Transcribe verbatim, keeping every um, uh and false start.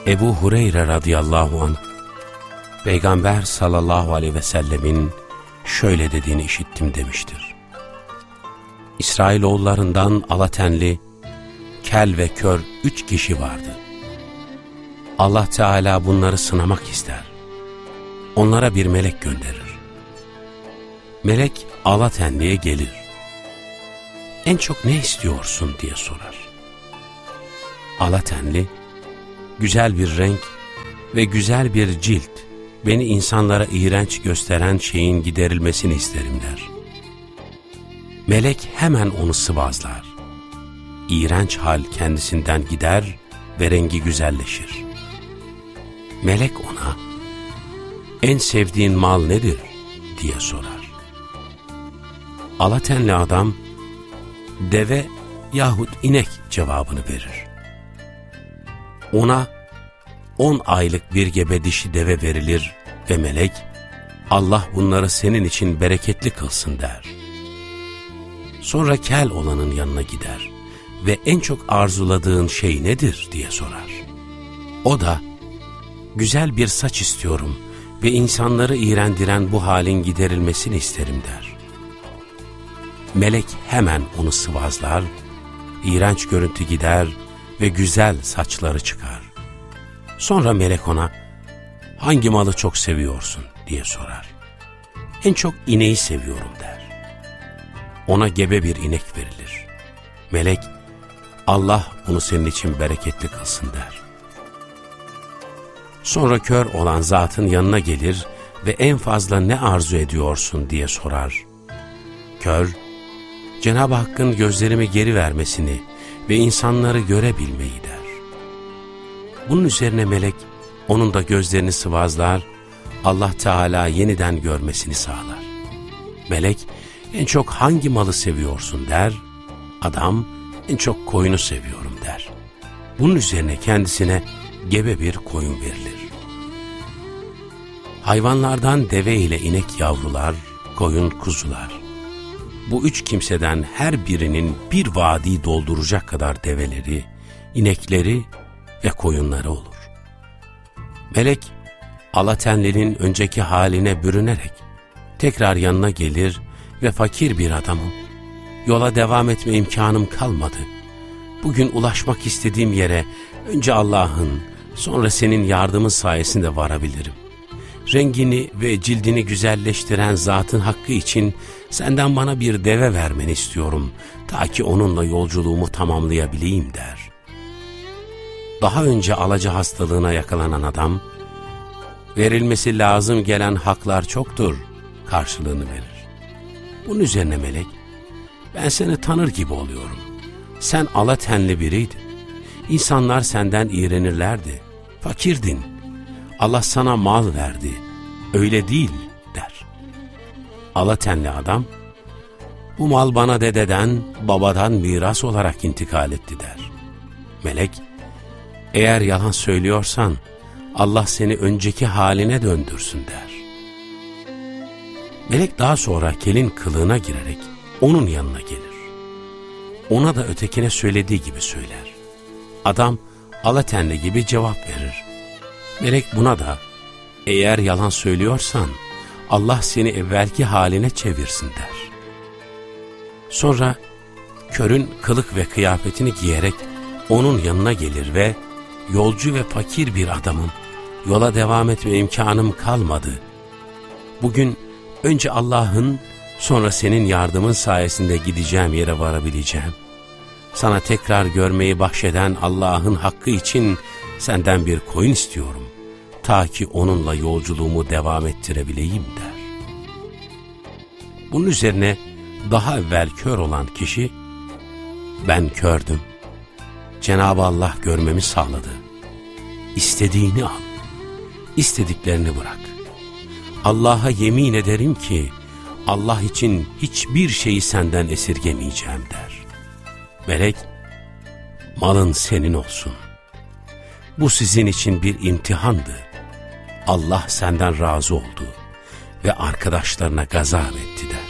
Ebu Hureyre radıyallahu anh, Peygamber sallallahu aleyhi ve sellemin şöyle dediğini işittim demiştir. İsrailoğullarından alatenli, kel ve kör üç kişi vardı. Allah Teala bunları sınamak ister. Onlara bir melek gönderir. Melek alatenliye gelir. En çok ne istiyorsun diye sorar. Alatenli, güzel bir renk ve güzel bir cilt, beni insanlara iğrenç gösteren şeyin giderilmesini isterim der. Melek hemen onu sıvazlar. İğrenç hal kendisinden gider ve rengi güzelleşir. Melek ona, en sevdiğin mal nedir diye sorar. Alatenli adam, deve yahut inek cevabını verir. Ona on aylık bir gebe dişi deve verilir ve melek, Allah bunları senin için bereketli kılsın der. Sonra kel olanın yanına gider ve en çok arzuladığın şey nedir diye sorar. O da, güzel bir saç istiyorum ve insanları iğrendiren bu halin giderilmesini isterim der. Melek hemen onu sıvazlar, iğrenç görüntü gider ve güzel saçları çıkar. Sonra melek ona, hangi malı çok seviyorsun diye sorar. En çok ineği seviyorum der. Ona gebe bir inek verilir. Melek, Allah bunu senin için bereketli kılsın der. Sonra kör olan zatın yanına gelir ve en fazla ne arzu ediyorsun diye sorar. Kör, Cenab-ı Hakk'ın gözlerimi geri vermesini ve insanları görebilmeyi der. Bunun üzerine melek, onun da gözlerini sıvazlar, Allah Teala yeniden görmesini sağlar. Melek, en çok hangi malı seviyorsun der, adam, en çok koyunu seviyorum der. Bunun üzerine kendisine gebe bir koyun verilir. Hayvanlardan deve ile inek yavrular, koyun kuzular. Bu üç kimseden her birinin bir vadi dolduracak kadar develeri, inekleri ve koyunları olur. Melek, alatenlinin önceki haline bürünerek tekrar yanına gelir ve fakir bir adamım, yola devam etme imkanım kalmadı. Bugün ulaşmak istediğim yere önce Allah'ın, sonra senin yardımın sayesinde varabilirim. Rengini ve cildini güzelleştiren zatın hakkı için senden bana bir deve vermeni istiyorum, ta ki onunla yolculuğumu tamamlayabileyim der. Daha önce alaca hastalığına yakalanan adam, verilmesi lazım gelen haklar çoktur karşılığını verir. Bunun üzerine melek, ben seni tanır gibi oluyorum. Sen alatenli biriydin. İnsanlar senden iğrenirlerdi. Fakirdin. Allah sana mal verdi. Öyle değil mi? Der. Alatenli adam, bu mal bana dededen, babadan miras olarak intikal etti der. Melek, eğer yalan söylüyorsan Allah seni önceki haline döndürsün der. Melek daha sonra kelin kılığına girerek onun yanına gelir. Ona da ötekine söylediği gibi söyler. Adam alatenli gibi cevap verir. Melek buna da, eğer yalan söylüyorsan Allah seni evvelki haline çevirsin der. Sonra körün kılık ve kıyafetini giyerek onun yanına gelir ve yolcu ve fakir bir adamım, yola devam etme imkanım kalmadı. Bugün önce Allah'ın, sonra senin yardımın sayesinde gideceğim yere varabileceğim. Sana tekrar görmeyi bahşeden Allah'ın hakkı için senden bir koyun istiyorum, ta ki onunla yolculuğumu devam ettirebileyim der. Bunun üzerine daha evvel kör olan kişi, ben kördüm, Cenab-ı Allah görmemi sağladı. İstediğini al, istediklerini bırak. Allah'a yemin ederim ki Allah için hiçbir şeyi senden esirgemeyeceğim der. Melek, malın senin olsun. Bu sizin için bir imtihandı. Allah senden razı oldu ve arkadaşlarına gazap etti der.